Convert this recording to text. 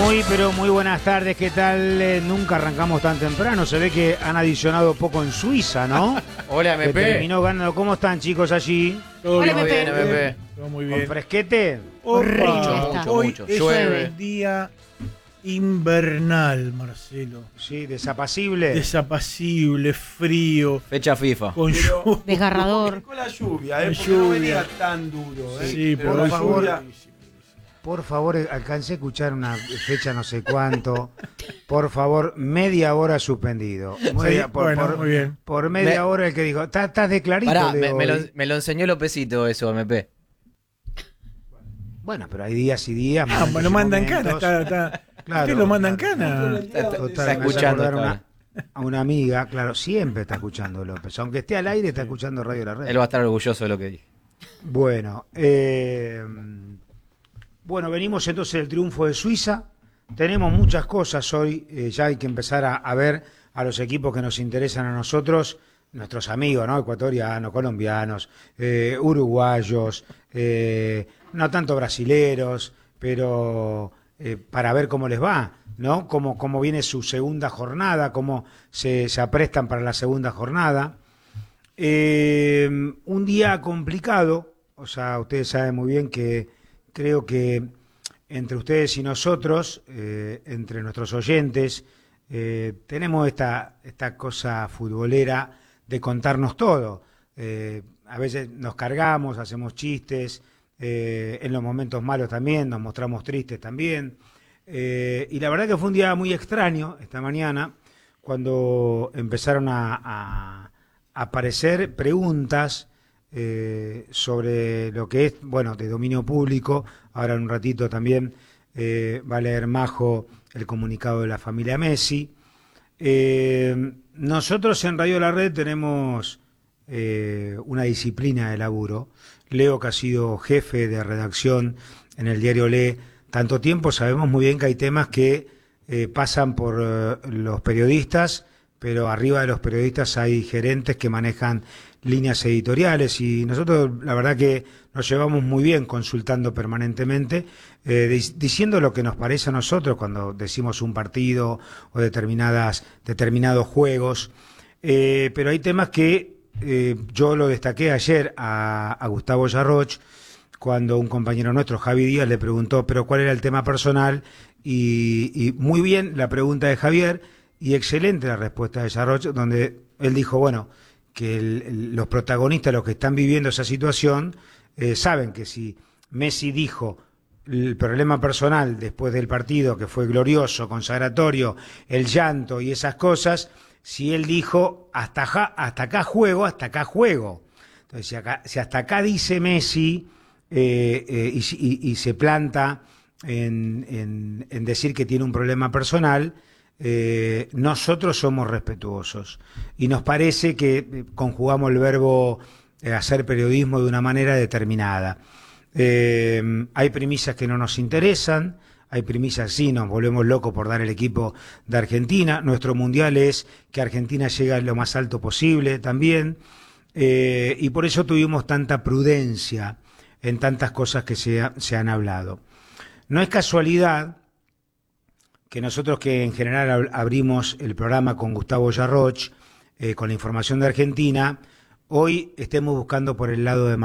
Pero muy buenas tardes, ¿qué tal? Nunca arrancamos tan temprano, se ve que han adicionado poco en Suiza, ¿no? Hola, Que MP. terminó ganando. ¿Cómo están, chicos, allí? Todo Hola, bien, Pepe. MP. todo muy ¿Con bien. fresquete? Opa, Mucho, hoy mucho. es Llueve. un día invernal, Marcelo. Sí, desapacible. Desapacible, frío, Fecha FIFA. con lluvia. Desgarrador. Con la lluvia, Con porque no lluvia. venía tan duro. Sí, Pero por la favor. lluvia- Por favor, alcancé a escuchar una fecha no sé cuánto. Por favor, media hora suspendido. Bueno, muy bien. Por media Me- hora el que dijo, estás de clarito, Pará, Leo, me hoy". lo enseñó Lopecito eso, MP. Bueno, pero hay días y días. Ah, momentos lo y manda en cana. momentos. Claro, Usted lo manda en claro. cana. Está Total, me hace escuchando. acordar está a una amiga, claro, siempre está escuchando López, aunque esté al aire, está escuchando Radio La Red. Él va a estar orgulloso de lo que dije. Bueno, venimos entonces del triunfo de Suiza. Tenemos muchas cosas hoy, ya hay que empezar a ver a los equipos que nos interesan a nosotros, nuestros amigos, ¿no? Ecuatorianos, colombianos, uruguayos, no tanto brasileros, pero para ver cómo les va, ¿no? Cómo viene su segunda jornada, cómo se aprestan para la segunda jornada. Un día complicado, o sea, ustedes saben muy bien que creo que entre ustedes y nosotros, entre nuestros oyentes, tenemos esta cosa futbolera de contarnos todo. A veces nos cargamos, hacemos chistes, en los momentos malos también, nos mostramos tristes también. Y la verdad que fue un día muy extraño esta mañana, cuando empezaron a aparecer preguntas sobre lo que es, bueno, de dominio público. Ahora en un ratito también va a leer Majo el comunicado de la familia Messi. Nosotros en Radio La Red tenemos una disciplina de laburo. Leo, que ha sido jefe de redacción en el diario Le tanto tiempo, sabemos muy bien que hay temas que pasan por los periodistas, pero arriba de los periodistas hay gerentes que manejan líneas editoriales, y nosotros la verdad que nos llevamos muy bien consultando permanentemente, diciendo lo que nos parece a nosotros cuando decimos un partido o determinados juegos, pero hay temas que yo lo destaqué ayer a Gustavo Yarroch, cuando un compañero nuestro, Javi Díaz, le preguntó pero cuál era el tema personal, y muy bien la pregunta de Javier y excelente la respuesta de Yarroch, donde él dijo, bueno, que los protagonistas, los que están viviendo esa situación, saben que si Messi dijo el problema personal después del partido, que fue glorioso, consagratorio, el llanto y esas cosas, si él dijo hasta acá juego. Entonces, si hasta acá dice Messi y se planta en decir que tiene un problema personal, nosotros somos respetuosos y nos parece que conjugamos el verbo hacer periodismo de una manera determinada. Hay premisas que no nos interesan, hay premisas sí, nos volvemos locos por dar el equipo de Argentina. Nuestro mundial es que Argentina llegue a lo más alto posible también, y por eso tuvimos tanta prudencia en tantas cosas que se han hablado. No es casualidad que nosotros, que en general abrimos el programa con Gustavo Yarroch, con la información de Argentina, hoy estemos buscando por el lado de